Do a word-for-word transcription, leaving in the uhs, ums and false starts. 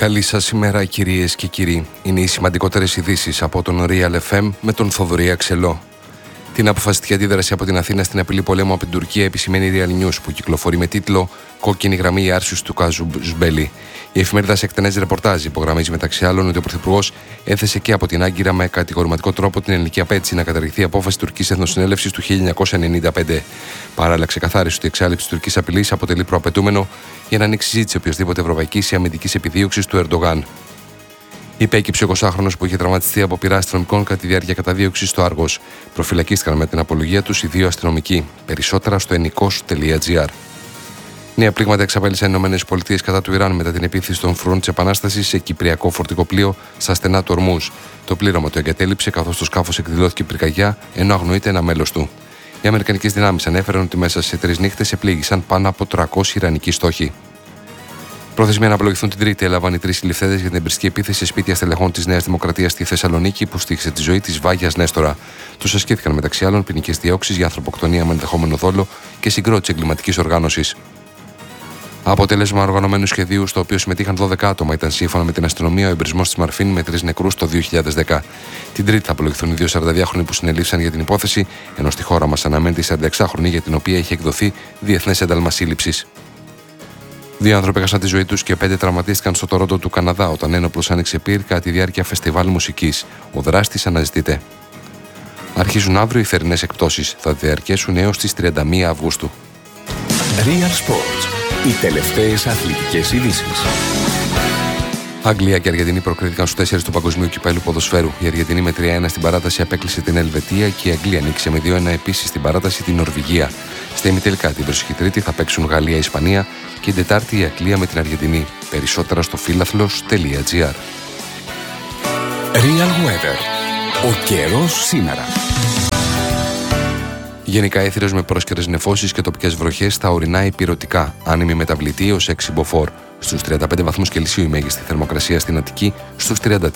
Καλή σας ημέρα, κυρίες και κύριοι. Είναι οι σημαντικότερες ειδήσεις από τον Real εφ εμ με τον Θοδωρή Αξελό. Την αποφασιστική αντίδραση από την Αθήνα στην απειλή πολέμου από την Τουρκία επισημαίνει η Real News, που κυκλοφορεί με τίτλο «Κόκκινη γραμμή άρσιους του Καζουμπέλη». Η εφημερίδα σε εκτενές ρεπορτάζ υπογραμμίζει μεταξύ άλλων ότι ο Πρωθυπουργός έθεσε και από την Άγκυρα με κατηγορηματικό τρόπο την ελληνική απέτηση να καταργηθεί η απόφαση Τουρκικής Εθνοσυνέλευσης του χίλια εννιακόσια ενενήντα πέντε. Παράλληλα, ξεκαθάρισε ότι η εξάλληψη της τουρκικής απειλής αποτελεί προαπαιτούμενο για να ανοίξει συζήτηση οποιασδήποτε ευρωπαϊκής ή αμυντικής επιδίωξης του Ερντογάν. Υπέκυψε ο εικοσάχρονος που είχε τραυματιστεί από πειρά αστυνομικών κατά τη διάρκεια καταδίωξης στο Άργος. Προφυλακίστηκαν με την απολογία τους οι δύο αστυνομικοί. Περισσότερα στο ενικός τελεία τζι άρ. Νέα πλήγματα εξαπέλυσαν οι ΗΠΑ κατά του Ιράν μετά την επίθεση των φρουρών της Επανάστασης σε κυπριακό φορτικό πλοίο στα στενά του Ορμούζ. Το πλήρωμα το εγκατέλειψε καθώς το σκάφος εκδηλώθηκε πυρκαγιά ενώ αγνοείται ένα μέλος του. Οι αμερικανικές δυνάμεις ανέφεραν ότι μέσα σε τρεις νύχτες επλήγησαν πάνω από τριακόσιοι ιρανικοί στόχοι. Προθεσμία να απολογηθούν την Τρίτη έλαβαν οι τρεις συλληφθέντες για την εμπριστική επίθεση σε σπίτια στελεχών της Νέας Δημοκρατίας στη Θεσσαλονίκη που στήχησε τη ζωή της Βάγιας Νέστορα. Τους ασκήθηκαν μεταξύ άλλων ποινικές διώξεις για ανθρωποκτονία με ενδεχόμενο δόλο και συγκρότηση εγκληματικής οργάνωσης. Αποτέλεσμα οργανωμένου σχεδίου, στο οποίο συμμετείχαν δώδεκα άτομα, ήταν σύμφωνα με την αστυνομία ο εμπρισμός της Μαρφίν με τρεις νεκρούς το δύο χιλιάδες δέκα. Την Τρίτη θα απολογηθούν οι δύο σαρανταδυάχρονοι που συνελήφθησαν για την υπόθεση, ενώ στη χώρα μας αναμένεται η σαρανταεξάχρονη για την οποία έχει εκδοθεί διεθνές ένταλμα σύλληψης. Δύο άνθρωποι έχασαν τη ζωή τους και πέντε τραυματίστηκαν στο Τορόντο του Καναδά όταν ένοπλος άνοιξε πυρ κατά τη διάρκεια φεστιβάλ μουσικής. Ο δράστης αναζητείται. Αρχίζουν αύριο οι θερινές εκπτώσεις. Θα διαρκέσουν έως τις τριάντα μία Αυγούστου. Real Sports. Οι τελευταίες αθλητικές ειδήσεις. Αγγλία και Αργεντινή προκρίθηκαν στους τέσσερις του Παγκοσμίου Κυπέλλου Ποδοσφαίρου. Η Αργεντινή με τρία ένα στην παράταση απέκλεισε την Ελβετία και η Αγγλία νίκησε με δύο ένα επίσης στην παράταση την Νορβηγία. Στα ημιτελικά την προσεχή Τρίτη θα παίξουν Γαλλία-Ισπανία και την Τετάρτη η Αγγλία με την Αργεντινή. Περισσότερα στο φύλαθλος τελεία τζι άρ. Real Weather. Ο καιρός σήμερα. Γενικά έθριος με πρόσκαιρες νεφώσεις και τοπικές βροχές στα ορεινά υπηρετικά. Άνεμη μεταβλητή ως έξι μποφόρ. Στους τριάντα πέντε βαθμούς Κελσίου η μέγιστη θερμοκρασία στην Αττική, στους τριάντα